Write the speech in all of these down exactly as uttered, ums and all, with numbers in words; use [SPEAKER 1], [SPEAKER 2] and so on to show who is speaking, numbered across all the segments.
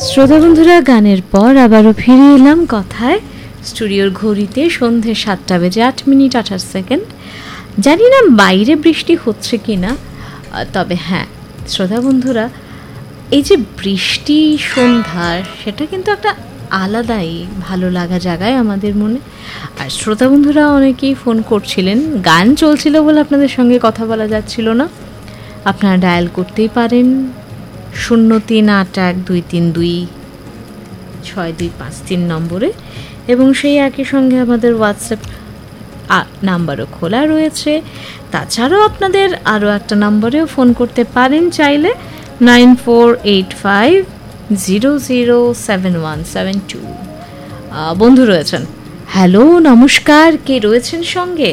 [SPEAKER 1] শ্রোতা বন্ধুরা, গানের পর আবারও ফিরে এলাম কথায়। স্টুডিওর ঘড়িতে সন্ধে সাতটা বেজে আট মিনিট আঠাশ সেকেন্ড। জানি না বাইরে বৃষ্টি হচ্ছে কি না, তবে হ্যাঁ শ্রোতা বন্ধুরা, এই যে বৃষ্টি সন্ধ্যার, সেটা কিন্তু একটা আলাদাই ভালো লাগা জায়গায় আমাদের মনে। আর শ্রোতা বন্ধুরা অনেকেই ফোন করছিলেন, গান চলছিল বলে আপনাদের সঙ্গে কথা বলা যাচ্ছিল না। আপনারা ডায়াল করতেই পারেন শূন্য তিন আট এক দুই তিন দুই ছয় দুই পাঁচ তিন নম্বরে, এবং সেই একই সঙ্গে আমাদের হোয়াটসঅ্যাপ নাম্বারও খোলা রয়েছে। তাছাড়াও আপনাদের আরও একটা নম্বরেও ফোন করতে পারেন চাইলে, nine four eight five zero zero seven one seven two. বন্ধু রয়েছেন। হ্যালো, নমস্কার, কে রয়েছেন সঙ্গে?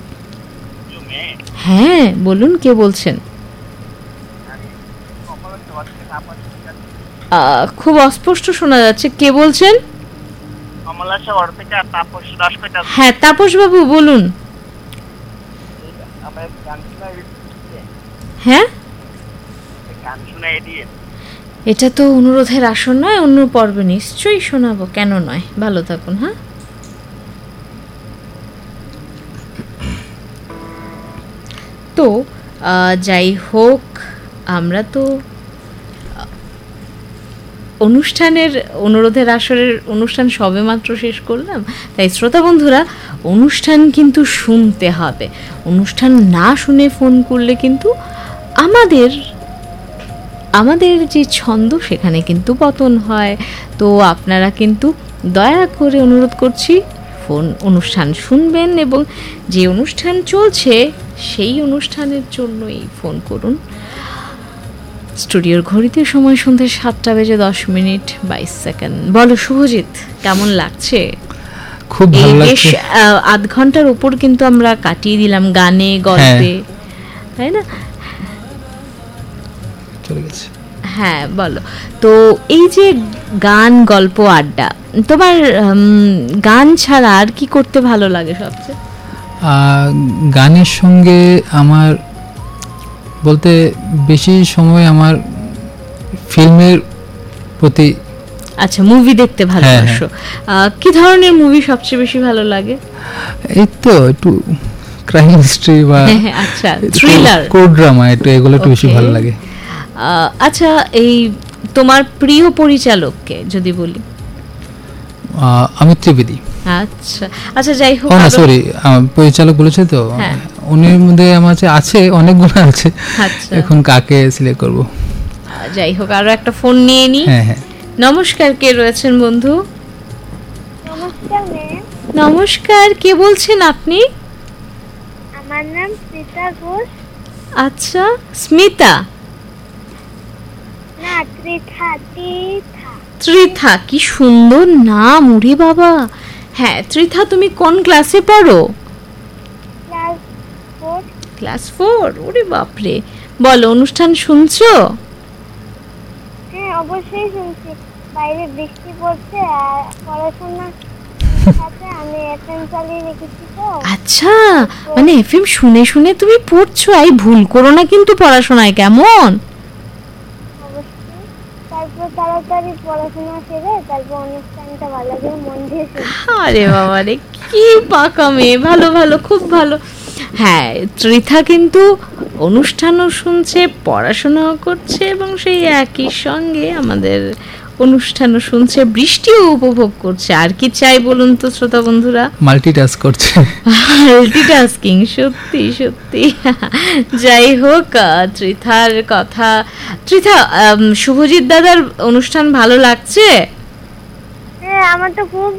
[SPEAKER 1] হ্যাঁ বলুন, কে বলছেন? খুব অস্পষ্ট শোনা যাচ্ছে, কে বলছেন? হ্যাঁ তাপস বাবু বলুন। হ্যাঁ, এটা তো অনুরোধের আসর নয়, অন্য পর্বে নিশ্চয়ই শোনাবো, কেন নয়। ভালো থাকুন। হ্যাঁ, তো যাই হোক, আমরা তো অনুষ্ঠানের অনুরোধের আসরের অনুষ্ঠান সবেমাত্র শেষ করলাম, তাই শ্রোতা বন্ধুরা অনুষ্ঠান কিন্তু শুনতে হবে। অনুষ্ঠান না শুনে ফোন করলে কিন্তু আমাদের আমাদের যে ছন্দ সেখানে কিন্তু পতন হয়। তো আপনারা কিন্তু দয়া করে অনুরোধ করছি, ফোন অনুষ্ঠান শুনবেন এবং যে অনুষ্ঠান চলছে সেই অনুষ্ঠানের জন্যই ফোন করুন। স্টুডিওর ঘড়িতে সময় সন্ধ্যে সাতটা বেজে দশ মিনিট বাইশ সেকেন্ড। বলো শুভজিৎ, কেমন লাগছে?
[SPEAKER 2] খুব ভালো লাগছে।
[SPEAKER 1] আধ ঘন্টার উপর কিন্তু আমরা কাটিয়ে দিলাম গানে গল্পে, তাই না?
[SPEAKER 2] চলে গেছে।
[SPEAKER 1] হ্যাঁ বলো তো, এই যে গান গল্প আড্ডা, তোমার গান ছাড়া আর কি করতে ভালো লাগে সবচেয়ে?
[SPEAKER 2] গানের সঙ্গে আমার বলতে বেশি সময় আমার ফিল্মের প্রতি।
[SPEAKER 1] আচ্ছা, মুভি দেখতে ভালোবাসো। কি ধরনের মুভি সবচেয়ে বেশি ভালো লাগে?
[SPEAKER 2] এই তো একটু ক্রাইম হিস্ট্রি বা
[SPEAKER 1] আচ্ছা থ্রিলার,
[SPEAKER 2] কোর্ট ড্রামা, একটু এগুলো একটু বেশি ভালো লাগে।
[SPEAKER 1] আচ্ছা, এই তোমার প্রিয় পরিচালককে যদি বলি?
[SPEAKER 2] অমিত ত্রিবেদী।
[SPEAKER 1] আচ্ছা আচ্ছা, যাই হোক,
[SPEAKER 2] না সরি, পরিচালক বলেছে তো, উনির মধ্যে আমার আছে অনেকগুলো আছে, এখন কাকে সিলেক্ট করব?
[SPEAKER 1] যাই হোক, আরো একটা ফোন নিয়ে নি।
[SPEAKER 2] হ্যাঁ হ্যাঁ,
[SPEAKER 1] নমস্কার, কে রয়েছেন বন্ধু?
[SPEAKER 3] নমস্কার ম্যাম।
[SPEAKER 1] নমস্কার, কে বলছেন আপনি?
[SPEAKER 3] আমার নাম স্মিতা ঘোষ।
[SPEAKER 1] আচ্ছা, স্মিতা
[SPEAKER 3] না, ত্রিথা। ত্রিথা
[SPEAKER 1] ত্রিথা, কি সুন্দর নাম, ওরে বাবা। হ্যাঁ ত্রিথা, তুমি কোন ক্লাসে পড়ো?
[SPEAKER 3] Class four.
[SPEAKER 1] ক্লাস ফোর, ওরে বাপরে। বলো, অনুষ্ঠান শুনছো?
[SPEAKER 3] হ্যাঁ অবশ্যই শুনছি। বাইরে বৃষ্টি পড়ছে আর পড়াশোনা সাথে আমি এফএম চালিয়ে রেখেছি তো।
[SPEAKER 1] আচ্ছা, মানে এফএম শুনে শুনে তুমি পড়ছো? আই ভুল করো না কিন্তু পড়াশোনায়, কেমন?
[SPEAKER 3] অবশ্যই। তারপর তাড়াতাড়ি পড়াশোনা সেরে তারপর অনুষ্ঠানটা ভালো করে মন দিয়ে শুনছি।
[SPEAKER 1] আরে বাবা রে, কি পাকা মেয়ে, ভালো ভালো, খুব ভালো। হ্যাঁ, ত্রিথা কিন্তু অনুষ্ঠানও শুনছে, পড়াশোনাও করছে, এবং সেই একই সঙ্গে আমাদের অনুষ্ঠানও শুনছে, বৃষ্টিও উপভোগ করছে। আর কি চাই বলুন তো শ্রোতা বন্ধুরা?
[SPEAKER 2] মাল্টিটাস্ক করছে।
[SPEAKER 1] মাল্টিটাস্কিং, সত্যি সত্যি। যাই হোক, ত্রিথার কথা, ত্রিথা, শুভজিৎ দাদার অনুষ্ঠান ভালো লাগছে?
[SPEAKER 3] হ্যাঁ আমার তো খুব